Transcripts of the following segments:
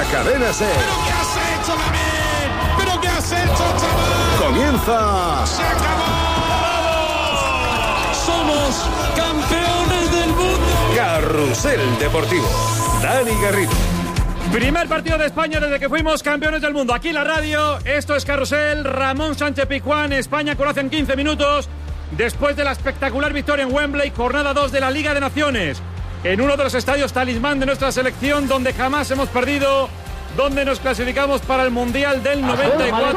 la Cadena SER. ¿Pero qué has hecho, David? ¿Pero qué has hecho, chaval? Comienza. ¡Se acabó! ¡Somos campeones del mundo! Carrusel Deportivo. Dani Garrido. Primer partido de España desde que fuimos campeones del mundo. Aquí en la radio, esto es Carrusel. Ramón Sánchez Pizjuán, España-Croacia en 15 minutos. Después de la espectacular victoria en Wembley, jornada 2 de la Liga de Naciones. En uno de los estadios talismán de nuestra selección, donde jamás hemos perdido, donde nos clasificamos para el Mundial del 94.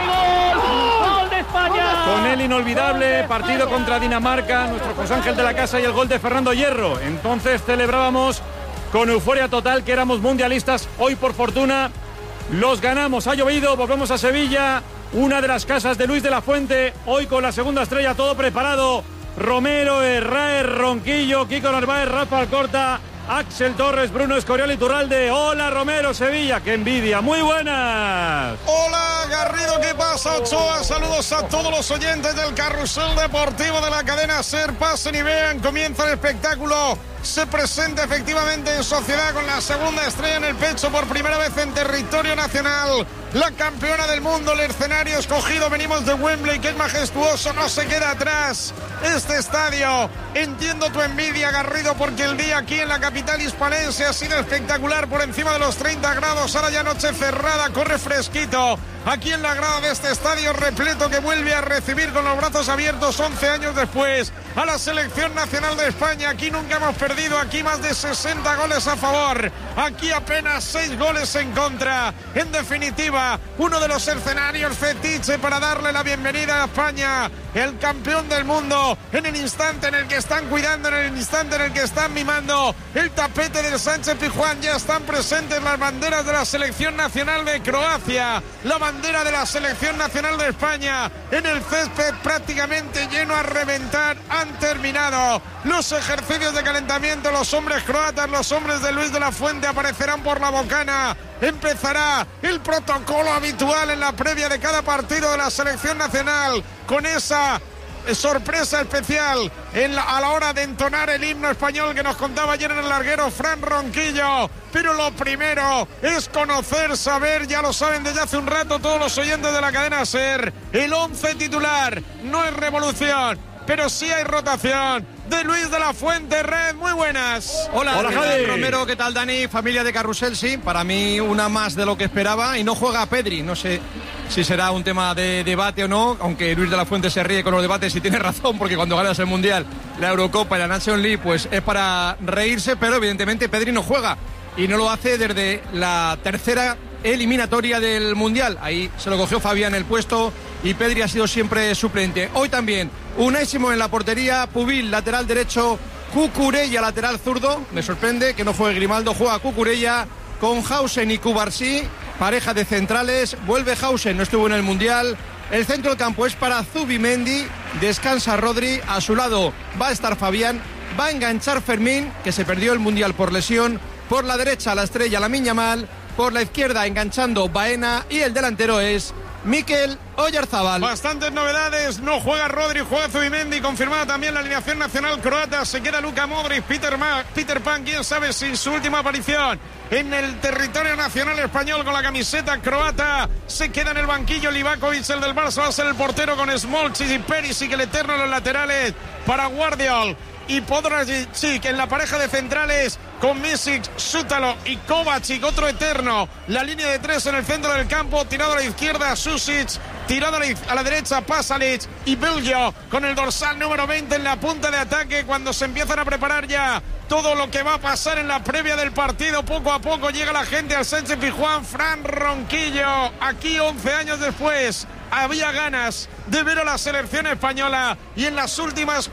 ¡Gol de España! Con el inolvidable partido contra Dinamarca, nuestro José Ángel de la Casa y el gol de Fernando Hierro. Entonces celebrábamos con euforia total que éramos mundialistas. Hoy, por fortuna, los ganamos. Ha llovido, volvemos a Sevilla, una de las casas de Luis de la Fuente. Hoy con la segunda estrella, todo preparado. Romero, Herrera, Ronquillo, Kiko Narváez, Rafa Alcorta, Axel Torres, Bruno Escorial y Turralde. Hola Romero, Sevilla, qué envidia, muy buenas. Hola Garrido, ¿qué pasa? Ochoa, saludos a todos los oyentes del Carrusel Deportivo de la cadena SER. Pasen y vean, comienza el espectáculo. Se presenta efectivamente en sociedad con la segunda estrella en el pecho por primera vez en territorio nacional. La campeona del mundo, el escenario escogido, venimos de Wembley, que es majestuoso, no se queda atrás este estadio. Entiendo tu envidia, Garrido, porque el día aquí en la capital hispalense ha sido espectacular, por encima de los 30 grados, ahora ya noche cerrada, corre fresquito. Aquí en la grada de este estadio repleto que vuelve a recibir con los brazos abiertos 11 años después a la selección nacional de España. Aquí nunca hemos perdido, aquí más de 60 goles a favor, aquí apenas 6 goles en contra. En definitiva, uno de los escenarios fetiche para darle la bienvenida a España, el campeón del mundo, en el instante en el que están cuidando, en el instante en el que están mimando el tapete del Sánchez Pizjuán. Ya están presentes las banderas de la selección nacional de Croacia, la bandera de la selección nacional de España, en el césped prácticamente lleno a reventar. Han terminado los ejercicios de calentamiento. Los hombres croatas, los hombres de Luis de la Fuente aparecerán por la bocana. Empezará el protocolo habitual en la previa de cada partido de la selección nacional, con esa sorpresa especial a la hora de entonar el himno español que nos contaba ayer en el larguero Fran Ronquillo. Pero lo primero es conocer, saber, ya lo saben desde hace un rato todos los oyentes de la cadena SER, el 11 titular. No es revolución, pero sí hay rotación. De Luis de la Fuente, Red, muy buenas. Hola Javi. Romero, ¿qué tal Dani? Familia de Carrusel, sí, para mí una más de lo que esperaba, y no juega Pedri, no sé si será un tema de debate o no, aunque Luis de la Fuente se ríe con los debates y tiene razón, porque cuando ganas el Mundial, la Eurocopa y la Nations League, pues es para reírse, pero evidentemente Pedri no juega, y no lo hace desde la tercera eliminatoria del Mundial. Ahí se lo cogió Fabián el puesto y Pedri ha sido siempre suplente. Hoy también Unai Simón en la portería, Pubil lateral derecho, Cucurella lateral zurdo. Me sorprende que no juegue Grimaldo, juega Cucurella con Hausen y Cubarsí, pareja de centrales. Vuelve Hausen, no estuvo en el Mundial. El centro del campo es para Zubimendi, descansa Rodri, a su lado va a estar Fabián, va a enganchar Fermín, que se perdió el Mundial por lesión. Por la derecha la estrella Lamine Yamal, por la izquierda enganchando Baena, y el delantero es Mikel Oyarzabal. Bastantes novedades, no juega Rodri, juega Zubimendi, confirmada también la alineación nacional croata. Se queda Luka Modric, Peter Pan, quién sabe si su última aparición en el territorio nacional español con la camiseta croata. Se queda en el banquillo Livakovic, el del Barça, va a ser el portero con Smolcic y Perisic, el eterno en los laterales para Guardiol y Podracic en la pareja de centrales, con Misic, Sútalo y Kovacic, otro eterno. La línea de tres en el centro del campo, tirado a la izquierda Susic, tirado a la derecha Pasalic y Belgio con el dorsal número 20 en la punta de ataque, cuando se empiezan a preparar ya todo lo que va a pasar en la previa del partido. Poco a poco llega la gente al Sánchez Pizjuán. Fran Ronquillo, aquí 11 años después, había ganas de ver a la selección española, y en las últimas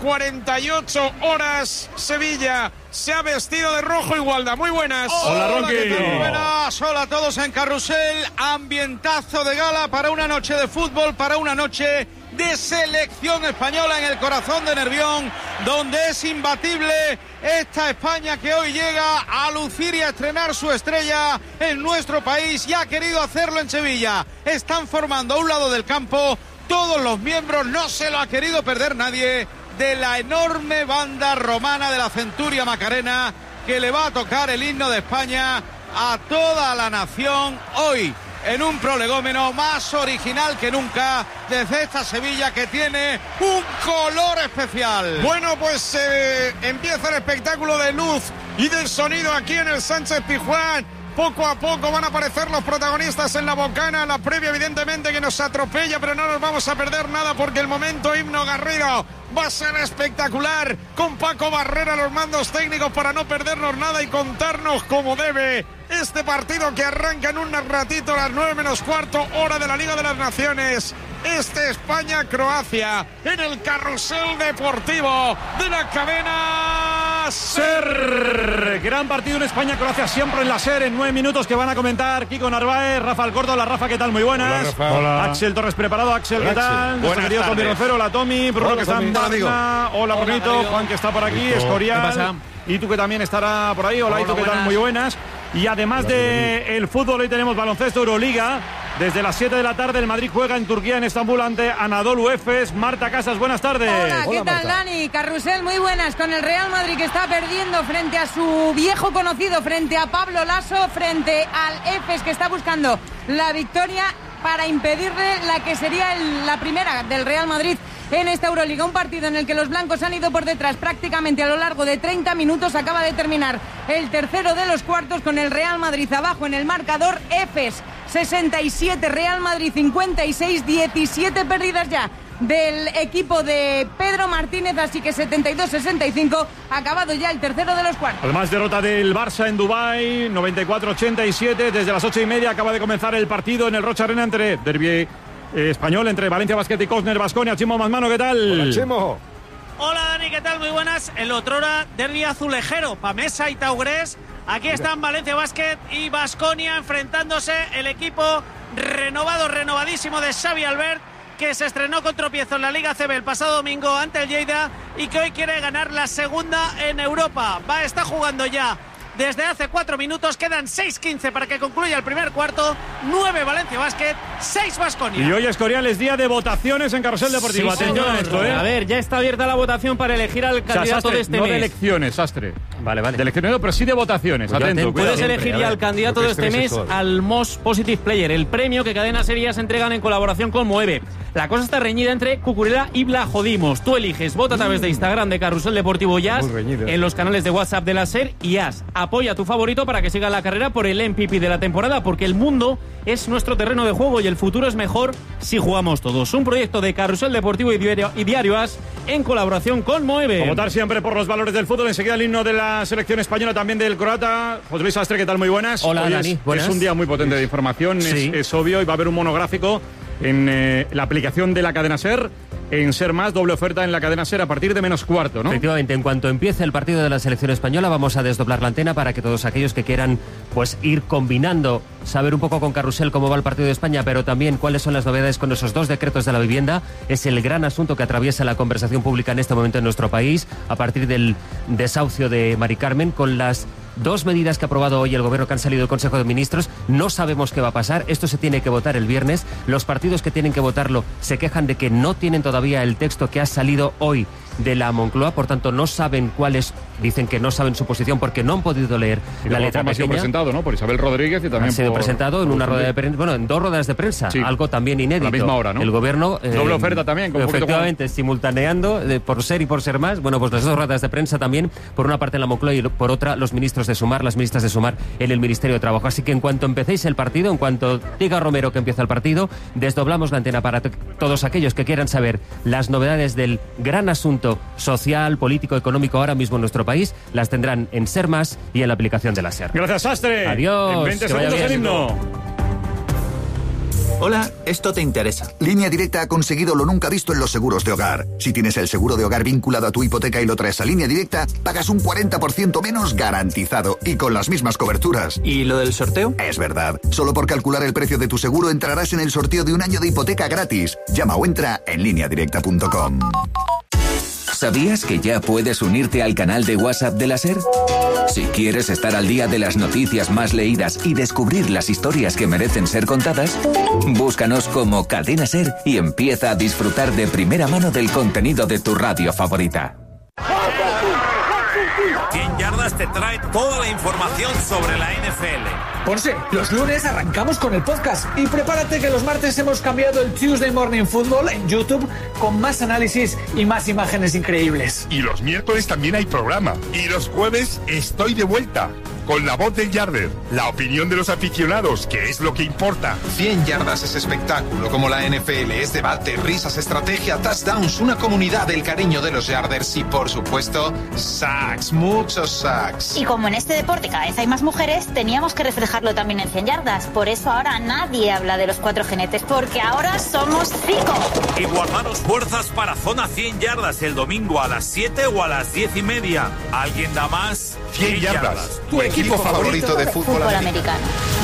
48 horas Sevilla se ha vestido de rojo igualda. Muy buenas. Hola Ronqui. Muy buenas, hola a todos en Carrusel. Ambientazo de gala para una noche de fútbol, para una noche de selección española en el corazón de Nervión, donde es imbatible esta España que hoy llega a lucir y a estrenar su estrella en nuestro país, y ha querido hacerlo en Sevilla. Están formando a un lado del campo todos los miembros, no se lo ha querido perder nadie, de la enorme banda romana de la Centuria Macarena, que le va a tocar el himno de España a toda la nación hoy en un prolegómeno más original que nunca desde esta Sevilla que tiene un color especial. Bueno, pues empieza el espectáculo de luz y de sonido aquí en el Sánchez Pizjuán. Poco a poco van a aparecer los protagonistas en la bocana. La previa evidentemente que nos atropella, pero no nos vamos a perder nada porque el momento himno Garrido va a ser espectacular, con Paco Barrera los mandos técnicos para no perdernos nada y contarnos como debe este partido que arranca en un ratito a las 9:15, hora de la Liga de las Naciones. España-Croacia en el carrusel deportivo de la cadena SER. Gran partido en España-Croacia, siempre en la SER, en 9 minutos que van a comentar Kiko Narváez, Rafa Alcorta. Hola Rafa, ¿qué tal? Muy buenas. Hola, Rafa. Hola. Axel Torres preparado. Axel, ¿qué tal? Nuestro querido Tommy Rocero. Hola Tommy. Bruno que está en Barna. Hola Brunito. Juan que está por aquí. Escorial. Y tú que también estará por ahí. Hola, y tú qué tal, muy buenas. Y además del fútbol, hoy tenemos baloncesto Euroliga. Desde las 7 de la tarde el Madrid juega en Turquía, en Estambul, ante Anadolu Efes. Marta Casas, buenas tardes. Hola, ¿qué tal, Dani? Carrusel, muy buenas. Con el Real Madrid que está perdiendo frente a su viejo conocido, frente a Pablo Laso, frente al Efes que está buscando la victoria para impedirle la que sería la primera del Real Madrid en esta Euroliga. Un partido en el que los blancos han ido por detrás prácticamente a lo largo de 30 minutos. Acaba de terminar el tercero de los cuartos con el Real Madrid abajo en el marcador. Efes 67, Real Madrid 56, 17 pérdidas ya del equipo de Pedro Martínez, así que 72-65, acabado ya el tercero de los cuartos. Además, derrota del Barça en Dubái, 94-87, desde las 8:30 acaba de comenzar el partido en el Rocha Arena entre derbi español, entre Valencia Basket y Cosner Baskonia. Chimo Masmano, ¿qué tal? Hola, Chimo. Hola, Dani, ¿qué tal? Muy buenas. El otrora derbi azulejero, Pamesa y Taurés. Aquí están Valencia Basket y Baskonia enfrentándose, el equipo renovadísimo de Xavi Albert, que se estrenó con tropiezo en la Liga CB el pasado domingo ante el Lleida y que hoy quiere ganar la segunda en Europa. Está jugando ya desde hace 4 minutos, quedan 6:15 para que concluya el primer cuarto. 9 Valencia Basket, 6 Baskonia. Y hoy, Escorial, es día de votaciones en Carrusel Deportivo. Sí, atención a esto, A ver, ya está abierta la votación para elegir al candidato Sastre, de este no mes. de elecciones, Sastre. Vale. De elecciones no, pero sí de votaciones. Pues atento, puedes cuidado. elegir ya al candidato de este mes, al Most Positive Player, el premio que Cadena Series entregan en colaboración con Moeve. La cosa está reñida entre Cucurella y Blajodimos. Tú eliges, vota a través de Instagram de Carrusel Deportivo Jazz, en los canales de WhatsApp de la SER y apoya a tu favorito para que siga la carrera por el MVP de la temporada, porque el mundo es nuestro terreno de juego y el futuro es mejor si jugamos todos. Un proyecto de Carrusel Deportivo y Diario As en colaboración con Moeve. A votar siempre por los valores del fútbol. Enseguida el himno de la selección española, también del croata. José Luis Sastre, ¿qué tal? Muy buenas. Hola, Hoy Dani. Buenas. Es un día muy potente de información, sí. es obvio, y va a haber un monográfico en la aplicación de la cadena SER, en SER Más, doble oferta en la cadena SER a partir de -4, ¿no? Efectivamente, en cuanto empiece el partido de la selección española vamos a desdoblar la antena para que todos aquellos que quieran pues ir combinando, saber un poco con Carrusel cómo va el partido de España, pero también cuáles son las novedades con esos 2 decretos de la vivienda. Es el gran asunto que atraviesa la conversación pública en este momento en nuestro país, a partir del desahucio de Mari Carmen, con las 2 medidas que ha aprobado hoy el gobierno que han salido del Consejo de Ministros. No sabemos qué va a pasar, esto se tiene que votar el viernes. Los partidos que tienen que votarlo se quejan de que no tienen todavía el texto que ha salido hoy de la Moncloa, por tanto no saben cuáles, dicen que no saben su posición porque no han podido leer la letra ha sido pequeña. presentado, ¿no? Por Isabel Rodríguez y también Ha sido por... presentado en una rueda de prensa, bueno, en 2 ruedas de prensa, Sí. algo también inédito. A la misma hora, ¿no? El gobierno... Doble oferta también, con efectivamente, simultaneando, por ser y por ser más. Bueno, pues las 2 ruedas de prensa también, por una parte en la Moncloa y por otra los ministros de Sumar, las ministras de Sumar en el Ministerio de Trabajo. Así que en cuanto empecéis el partido, en cuanto diga Romero que empieza el partido, desdoblamos la antena para todos aquellos que quieran saber las novedades del gran asunto social, político, económico ahora mismo en nuestro país. Las tendrán en SER Más y en la aplicación de la SER. Gracias, Sastre. Adiós. En 20 que vaya segundos el bien. himno. Hola, esto te interesa. Línea Directa ha conseguido lo nunca visto en los seguros de hogar. Si tienes el seguro de hogar vinculado a tu hipoteca y lo traes a Línea Directa, pagas un 40% menos garantizado y con las mismas coberturas. ¿Y lo del sorteo? Es verdad. Solo por calcular el precio de tu seguro entrarás en el sorteo de un año de hipoteca gratis. Llama o entra en lineadirecta.com. ¿Sabías que ya puedes unirte al canal de WhatsApp de la SER? Si quieres estar al día de las noticias más leídas y descubrir las historias que merecen ser contadas, búscanos como Cadena SER y empieza a disfrutar de primera mano del contenido de tu radio favorita. 100 Yardas te trae toda la información sobre la NFL. Ponce, los lunes arrancamos con el podcast y prepárate que los martes hemos cambiado el Tuesday Morning Football en YouTube con más análisis y más imágenes increíbles. Y los miércoles también hay programa. Y los jueves estoy de vuelta con la voz del Yarder, la opinión de los aficionados, que es lo que importa. 100 yardas es espectáculo, como la NFL, es debate, risas, estrategia, touchdowns, una comunidad, el cariño de los Yarders y, por supuesto, sacks, muchos sacks. Y como en este deporte cada vez hay más mujeres, teníamos que reflejarlo también en 100 yardas. Por eso ahora nadie habla de los 4 jinetes, porque ahora somos 5. Y guardaros fuerzas para Zona 100 Yardas el domingo a las 7 o a las 10:30. ¿Alguien da más? 100 yardas. Tu equipo favorito de fútbol americano.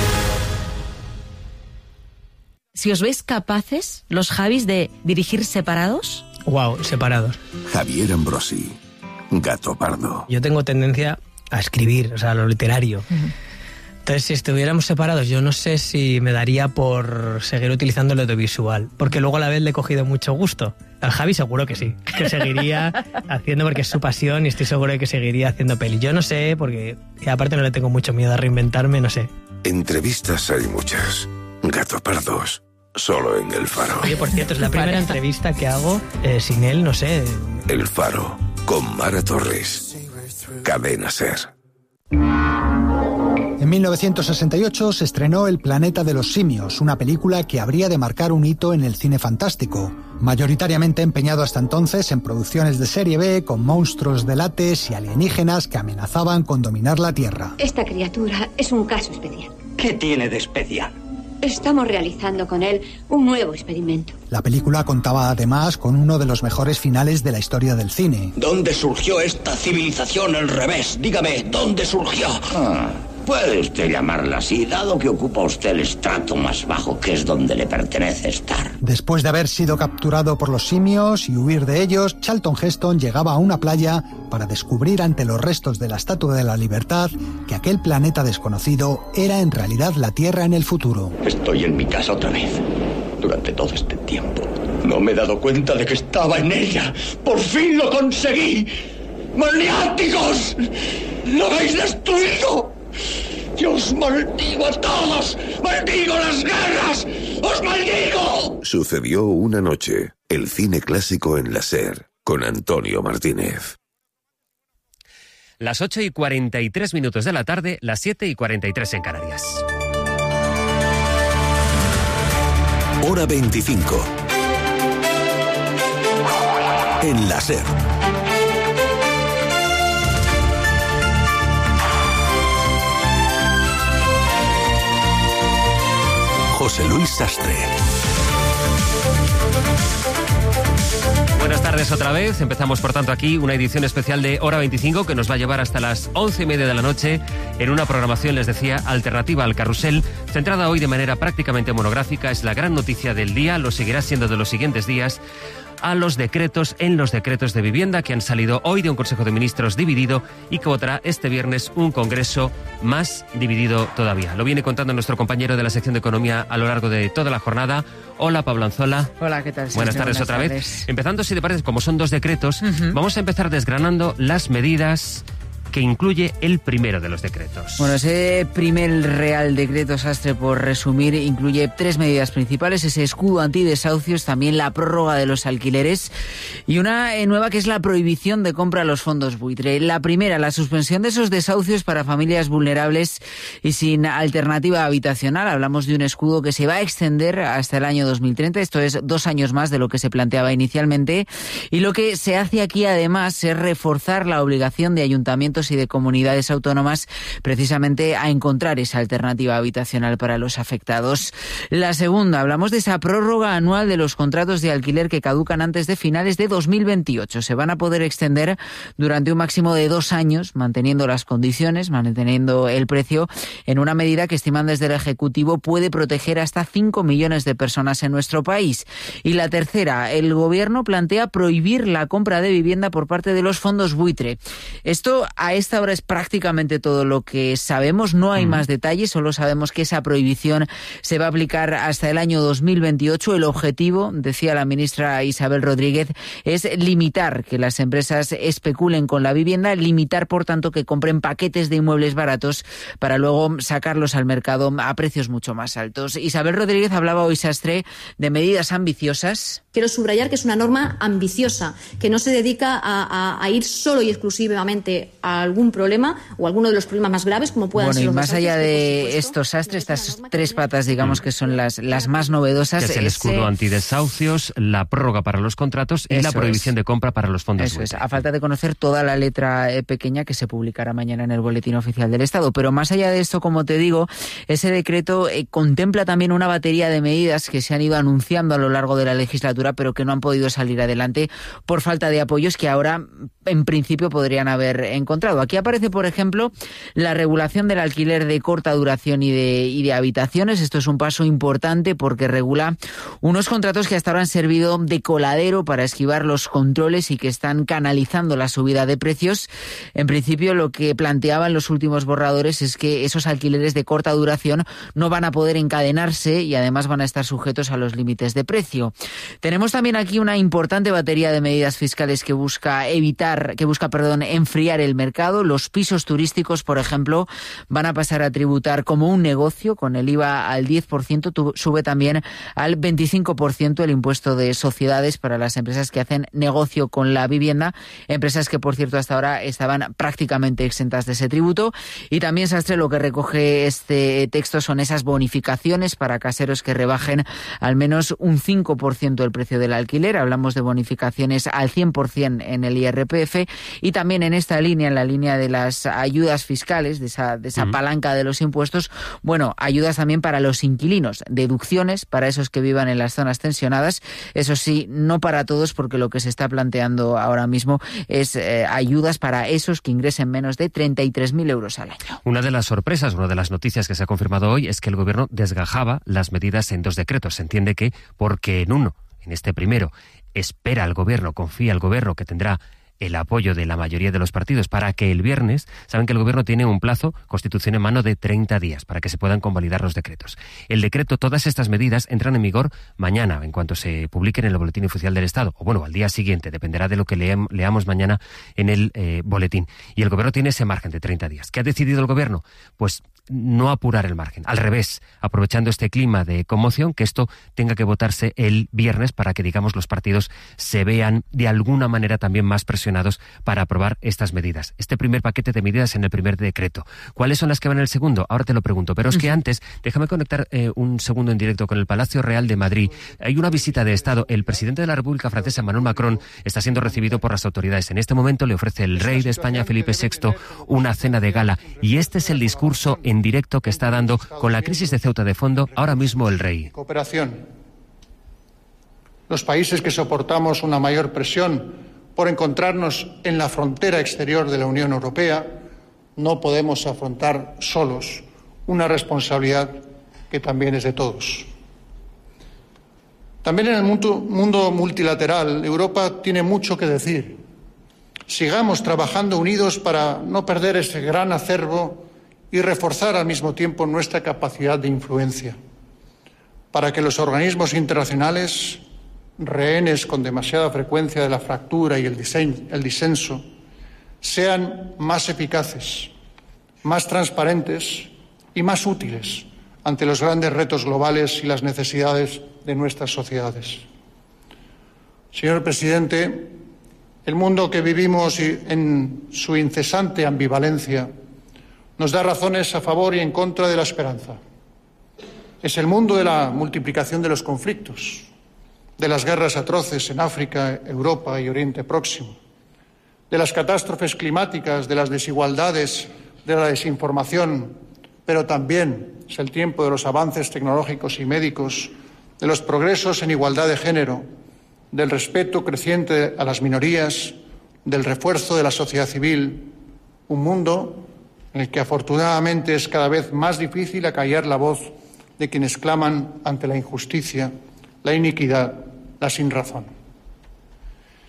Si os veis capaces, los Javis, de dirigir separados. Wow, separados. Javier Ambrosi, Gato Pardo. Yo tengo tendencia a escribir, o sea, lo literario. Entonces, si estuviéramos separados, yo no sé si me daría por seguir utilizando el audiovisual, porque luego a la vez le he cogido mucho gusto. Al Javi seguro que sí, que seguiría haciendo, porque es su pasión, y estoy seguro de que seguiría haciendo peli. Yo no sé, porque aparte no le tengo mucho miedo a reinventarme, no sé. Entrevistas hay muchas. Gato Pardos, solo en El Faro. Oye, por cierto, es la primera entrevista que hago sin él, no sé. El Faro, con Mara Torres. Cadena SER. En 1968 se estrenó El planeta de los simios, una película que habría de marcar un hito en el cine fantástico, mayoritariamente empeñado hasta entonces en producciones de serie B con monstruos de látex y alienígenas que amenazaban con dominar la Tierra. Esta criatura es un caso especial. ¿Qué tiene de especial? Estamos realizando con él un nuevo experimento. La película contaba además con uno de los mejores finales de la historia del cine. ¿Dónde surgió esta civilización al revés? Dígame, ¿dónde surgió? Puede usted llamarla así, dado que ocupa usted el estrato más bajo, que es donde le pertenece estar. Después de haber sido capturado por los simios y huir de ellos, Charlton Heston llegaba a una playa para descubrir ante los restos de la Estatua de la Libertad que aquel planeta desconocido era en realidad la Tierra en el futuro. Estoy en mi casa otra vez. Durante todo este tiempo no me he dado cuenta de que estaba en ella. ¡Por fin lo conseguí! ¡Maniáticos! ¡Lo habéis destruido! ¡Yo os maldigo a todos! ¡Maldigo las guerras! ¡Os maldigo! Sucedió una noche. El cine clásico en la SER, con Antonio Martínez. Las 8:43 de la tarde, las 7:43 en Canarias. Hora 25. En la SER. José Luis Sastre. Buenas tardes otra vez. Empezamos, por tanto, aquí una edición especial de Hora 25 que nos va a llevar hasta las 11:30 de la noche en una programación, les decía, alternativa al carrusel, centrada hoy de manera prácticamente monográfica. Es la gran noticia del día, lo seguirá siendo de los siguientes días, en los decretos de vivienda que han salido hoy de un Consejo de Ministros dividido y que votará este viernes un Congreso más dividido todavía. Lo viene contando nuestro compañero de la sección de Economía a lo largo de toda la jornada. Hola, Pablo Anzola. Hola, ¿qué tal? Buenas tardes otra vez. Empezando, si te parece, como son dos decretos, vamos a empezar desgranando las medidas que incluye el primero de los decretos. Bueno, ese primer Real Decreto, Sastre, por resumir, incluye 3 medidas principales: ese escudo antidesahucios, también la prórroga de los alquileres y una nueva que es la prohibición de compra a los fondos buitre. La primera, la suspensión de esos desahucios para familias vulnerables y sin alternativa habitacional. Hablamos de un escudo que se va a extender hasta el año 2030, esto es 2 años más de lo que se planteaba inicialmente, y lo que se hace aquí además es reforzar la obligación de ayuntamientos y de comunidades autónomas precisamente a encontrar esa alternativa habitacional para los afectados. La segunda, hablamos de esa prórroga anual de los contratos de alquiler que caducan antes de finales de 2028. Se van a poder extender durante un máximo de 2 años, manteniendo las condiciones, manteniendo el precio, en una medida que estiman desde el Ejecutivo puede proteger hasta 5 millones de personas en nuestro país. Y la tercera, el Gobierno plantea prohibir la compra de vivienda por parte de los fondos buitre. Esto a esta hora es prácticamente todo lo que sabemos. No hay más detalles, solo sabemos que esa prohibición se va a aplicar hasta el año 2028. El objetivo, decía la ministra Isabel Rodríguez, es limitar que las empresas especulen con la vivienda, limitar, por tanto, que compren paquetes de inmuebles baratos para luego sacarlos al mercado a precios mucho más altos. Isabel Rodríguez hablaba hoy, Sastre, de medidas ambiciosas. Quiero subrayar que es una norma ambiciosa, que no se dedica a ir solo y exclusivamente a algún problema o alguno de los problemas más graves, como puedan ser los desahucios. Bueno, y más allá de estos, Sastre, estas tres patas, digamos, que son las más novedosas. Que es el escudo antidesahucios, la prórroga para los contratos y la prohibición de compra para los fondos. Eso es, a falta de conocer toda la letra pequeña que se publicará mañana en el Boletín Oficial del Estado. Pero más allá de esto, como te digo, ese decreto contempla también una batería de medidas que se han ido anunciando a lo largo de la legislatura, pero que no han podido salir adelante por falta de apoyos que ahora, en principio, podrían haber encontrado. Aquí aparece, por ejemplo, la regulación del alquiler de corta duración y de habitaciones. Esto es un paso importante porque regula unos contratos que hasta ahora han servido de coladero para esquivar los controles y que están canalizando la subida de precios. En principio, lo que planteaban los últimos borradores es que esos alquileres de corta duración no van a poder encadenarse y además van a estar sujetos a los límites de precio. Tenemos también aquí una importante batería de medidas fiscales que busca enfriar el mercado. Los pisos turísticos, por ejemplo, van a pasar a tributar como un negocio con el IVA al 10%, sube también al 25% el impuesto de sociedades para las empresas que hacen negocio con la vivienda, empresas que, por cierto, hasta ahora estaban prácticamente exentas de ese tributo. Y también, Sastre, lo que recoge este texto son esas bonificaciones para caseros que rebajen al menos un 5% el precio del alquiler. Hablamos de bonificaciones al 100% en el IRPF y también en esta línea, en la línea de las ayudas fiscales, de esa palanca de los impuestos, bueno, ayudas también para los inquilinos, deducciones para esos que vivan en las zonas tensionadas. Eso sí, no para todos, porque lo que se está planteando ahora mismo es ayudas para esos que ingresen menos de 33.000 euros al año. Una de las sorpresas, una de las noticias que se ha confirmado hoy es que el Gobierno desgajaba las medidas en 2 decretos. Se entiende que porque en este primero, espera el Gobierno, confía el Gobierno que tendrá el apoyo de la mayoría de los partidos para que el viernes, saben que el Gobierno tiene un plazo, Constitución en mano, de 30 días para que se puedan convalidar los decretos. El decreto, todas estas medidas entran en vigor mañana, en cuanto se publiquen en el Boletín Oficial del Estado, o bueno, al día siguiente, dependerá de lo que leamos mañana en el boletín. Y el Gobierno tiene ese margen de 30 días. ¿Qué ha decidido el Gobierno? Pues no apurar el margen, al revés, aprovechando este clima de conmoción, que esto tenga que votarse el viernes para que, digamos, los partidos se vean de alguna manera también más presionados para aprobar estas medidas. Este primer paquete de medidas en el primer decreto. ¿Cuáles son las que van en el segundo? Ahora te lo pregunto, pero es que antes, déjame conectar un segundo en directo con el Palacio Real de Madrid. Hay una visita de Estado. El presidente de la República Francesa, Emmanuel Macron, está siendo recibido por las autoridades. En este momento le ofrece el rey de España, Felipe VI, una cena de gala. Y este es el discurso en directo que está dando, con la crisis de Ceuta de fondo, ahora mismo el rey. Cooperación. Los países que soportamos una mayor presión por encontrarnos en la frontera exterior de la Unión Europea no podemos afrontar solos una responsabilidad que también es de todos. También en el mundo multilateral, Europa tiene mucho que decir. Sigamos trabajando unidos para no perder ese gran acervo y reforzar al mismo tiempo nuestra capacidad de influencia, para que los organismos internacionales, rehenes con demasiada frecuencia de la fractura y el disenso, sean más eficaces, más transparentes y más útiles ante los grandes retos globales y las necesidades de nuestras sociedades. Señor presidente, el mundo que vivimos en su incesante ambivalencia nos da razones a favor y en contra de la esperanza. Es el mundo de la multiplicación de los conflictos, de las guerras atroces en África, Europa y Oriente Próximo, de las catástrofes climáticas, de las desigualdades, de la desinformación, pero también es el tiempo de los avances tecnológicos y médicos, de los progresos en igualdad de género, del respeto creciente a las minorías, del refuerzo de la sociedad civil, un mundo en el que afortunadamente es cada vez más difícil acallar la voz de quienes claman ante la injusticia, la iniquidad, la sinrazón.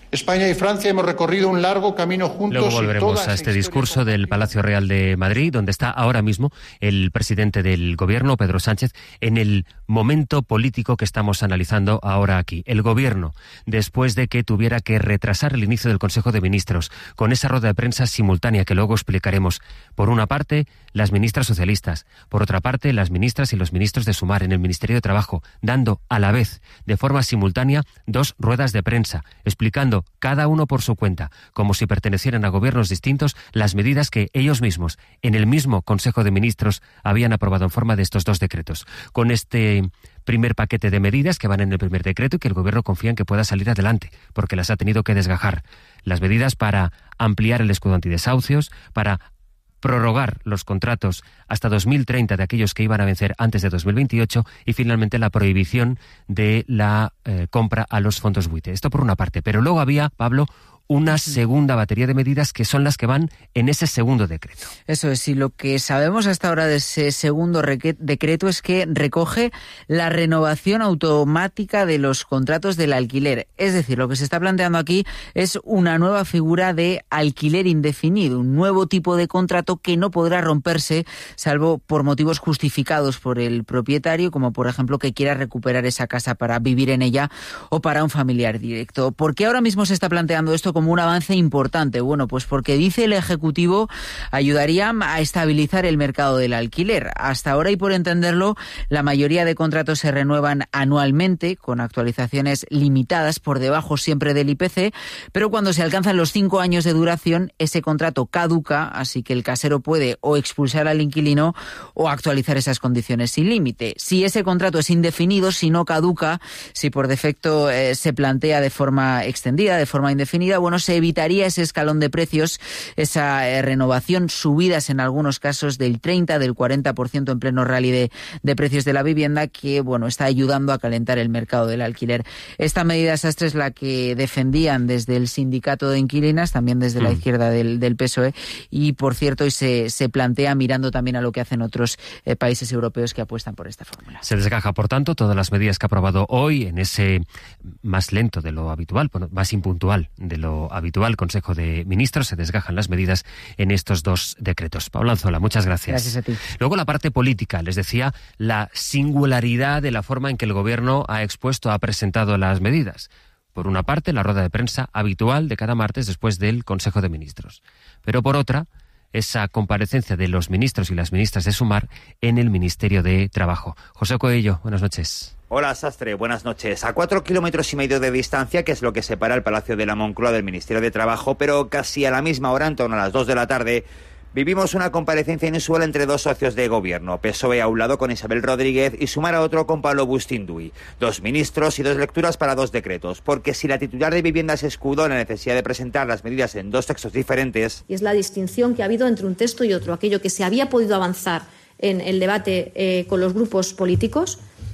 España y Francia hemos recorrido un largo camino juntos. Luego volveremos a este discurso del Palacio Real de Madrid, donde está ahora mismo el presidente del Gobierno, Pedro Sánchez, en el momento político que estamos analizando ahora aquí. El Gobierno, después de que tuviera que retrasar el inicio del Consejo de Ministros, con esa rueda de prensa simultánea que luego explicaremos. Por una parte, las ministras socialistas, por otra parte, las ministras y los ministros de Sumar en el Ministerio de Trabajo, dando a la vez, de forma simultánea, 2 ruedas de prensa, explicando cada uno por su cuenta, como si pertenecieran a gobiernos distintos, las medidas que ellos mismos, en el mismo Consejo de Ministros, habían aprobado en forma de estos 2 decretos. Con este primer paquete de medidas que van en el primer decreto y que el Gobierno confía en que pueda salir adelante, porque las ha tenido que desgajar. Las medidas para ampliar el escudo antidesahucios, para prorrogar los contratos hasta 2030 de aquellos que iban a vencer antes de 2028 y finalmente la prohibición de la compra a los fondos buitre. Esto por una parte, pero luego había, Pablo, una segunda batería de medidas que son las que van en ese segundo decreto. Eso es, y lo que sabemos hasta ahora de ese segundo decreto es que recoge la renovación automática de los contratos del alquiler. Es decir, lo que se está planteando aquí es una nueva figura de alquiler indefinido, un nuevo tipo de contrato que no podrá romperse salvo por motivos justificados por el propietario, como por ejemplo que quiera recuperar esa casa para vivir en ella o para un familiar directo. ¿Por qué ahora mismo se está planteando esto como un avance importante? Bueno, pues porque dice el Ejecutivo ayudaría a estabilizar el mercado del alquiler. Hasta ahora, y por entenderlo, la mayoría de contratos se renuevan anualmente, con actualizaciones limitadas por debajo siempre del IPC, pero cuando se alcanzan los 5 años de duración, ese contrato caduca, así que el casero puede o expulsar al inquilino o actualizar esas condiciones sin límite. Si ese contrato es indefinido, si no caduca, si por defecto se plantea de forma extendida, de forma indefinida, bueno, se evitaría ese escalón de precios, esa renovación, subidas en algunos casos del 30, del 40% en pleno rally de precios de la vivienda, que bueno, está ayudando a calentar el mercado del alquiler. Esta medida, Sastre, es la que defendían desde el sindicato de inquilinas, también desde la izquierda del PSOE, y por cierto, y se plantea mirando también a lo que hacen otros países europeos que apuestan por esta fórmula. Se desgaja, por tanto, todas las medidas que ha aprobado hoy en ese más lento de lo habitual, más impuntual de lo habitual Consejo de Ministros. Se desgajan las medidas en estos 2 decretos. Pablo Anzola, muchas gracias. Gracias a ti. Luego la parte política, les decía, la singularidad de la forma en que el Gobierno ha expuesto, ha presentado las medidas. Por una parte, la rueda de prensa habitual de cada martes después del Consejo de Ministros. Pero por otra, esa comparecencia de los ministros y las ministras de Sumar en el Ministerio de Trabajo. José Coello, buenas noches. Hola, Sastre, buenas noches. A 4,5 kilómetros de distancia, que es lo que separa el Palacio de la Moncloa del Ministerio de Trabajo, pero casi a la misma hora, en torno a las 2 de la tarde, vivimos una comparecencia inusual entre 2 socios de gobierno, PSOE a un lado con Isabel Rodríguez y Sumar a otro con Pablo Bustinduy. 2 ministros y 2 lecturas para 2 decretos, porque si la titular de Vivienda se escudó en la necesidad de presentar las medidas en 2 textos diferentes... Y es la distinción que ha habido entre un texto y otro, aquello que se había podido avanzar en el debate con los grupos políticos,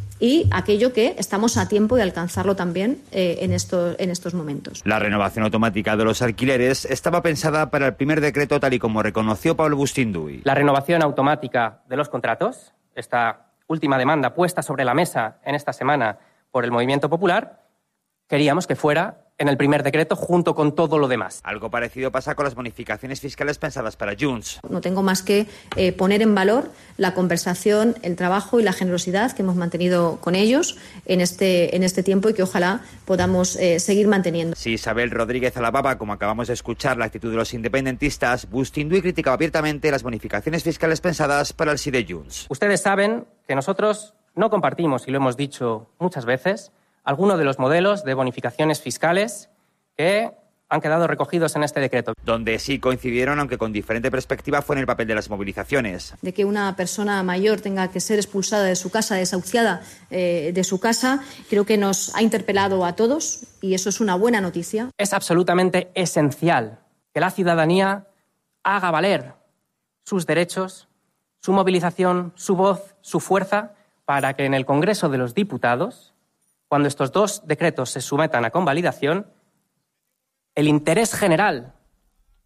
y aquello que estamos a tiempo de alcanzarlo también en estos momentos. La renovación automática de los alquileres estaba pensada para el primer decreto, tal y como reconoció Pablo Bustinduy. La renovación automática de los contratos, esta última demanda puesta sobre la mesa en esta semana por el Movimiento Popular, queríamos que fuera en el primer decreto junto con todo lo demás. Algo parecido pasa con las bonificaciones fiscales pensadas para Junts. No tengo más que poner en valor la conversación, el trabajo y la generosidad que hemos mantenido con ellos en este tiempo y que ojalá podamos seguir manteniendo. Si Isabel Rodríguez alababa, como acabamos de escuchar, la actitud de los independentistas, Bustinduy criticaba abiertamente las bonificaciones fiscales pensadas para el sí de Junts. Ustedes saben que nosotros no compartimos, y lo hemos dicho muchas veces, algunos de los modelos de bonificaciones fiscales que han quedado recogidos en este decreto. Donde sí coincidieron, aunque con diferente perspectiva, fue en el papel de las movilizaciones. De que una persona mayor tenga que ser expulsada de su casa, desahuciada de su casa, creo que nos ha interpelado a todos y eso es una buena noticia. Es absolutamente esencial que la ciudadanía haga valer sus derechos, su movilización, su voz, su fuerza, para que en el Congreso de los Diputados, cuando estos 2 decretos se sometan a convalidación, el interés general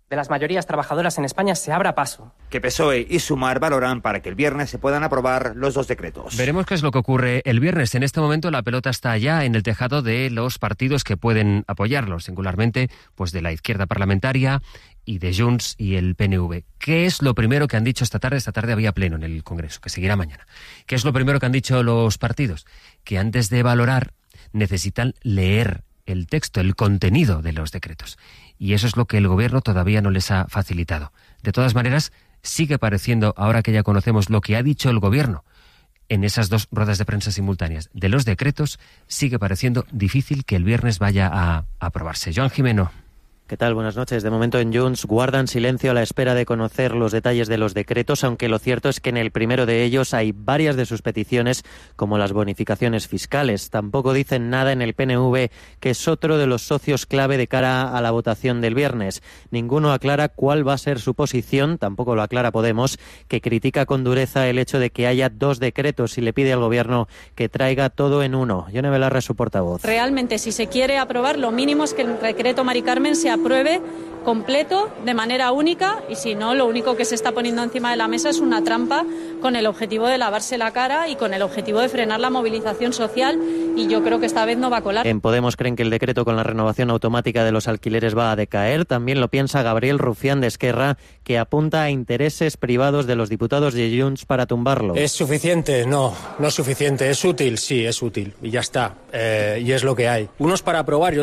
de las mayorías trabajadoras en España se abra paso. Que PSOE y Sumar valoran para que el viernes se puedan aprobar los 2 decretos. Veremos qué es lo que ocurre el viernes. En este momento la pelota está ya en el tejado de los partidos que pueden apoyarlo, singularmente pues de la izquierda parlamentaria y de Junts y el PNV. ¿Qué es lo primero que han dicho esta tarde? Esta tarde había pleno en el Congreso, que seguirá mañana. ¿Qué es lo primero que han dicho los partidos? Que antes de valorar necesitan leer el texto, el contenido de los decretos. Y eso es lo que el Gobierno todavía no les ha facilitado. De todas maneras, sigue pareciendo, ahora que ya conocemos lo que ha dicho el Gobierno en esas 2 ruedas de prensa simultáneas de los decretos, sigue pareciendo difícil que el viernes vaya a aprobarse. Joan Jimeno. ¿Qué tal? Buenas noches. De momento en Junts guardan silencio a la espera de conocer los detalles de los decretos, aunque lo cierto es que en el primero de ellos hay varias de sus peticiones, como las bonificaciones fiscales. Tampoco dicen nada en el PNV, que es otro de los socios clave de cara a la votación del viernes. Ninguno aclara cuál va a ser su posición, tampoco lo aclara Podemos, que critica con dureza el hecho de que haya 2 decretos y le pide al Gobierno que traiga todo en uno. Yone Belarra es su portavoz. Realmente, si se quiere aprobar, lo mínimo es que el decreto Mari Carmen se apruebe completo, de manera única, y si no, lo único que se está poniendo encima de la mesa es una trampa con el objetivo de lavarse la cara y con el objetivo de frenar la movilización social, y yo creo que esta vez no va a colar. En Podemos creen que el decreto con la renovación automática de los alquileres va a decaer. También lo piensa Gabriel Rufián de Esquerra, que apunta a intereses privados de los diputados de Junts para tumbarlo. ¿Es suficiente? No, no es suficiente. ¿Es útil? Sí, es útil. Y ya está. Y es lo que hay. Unos para aprobar y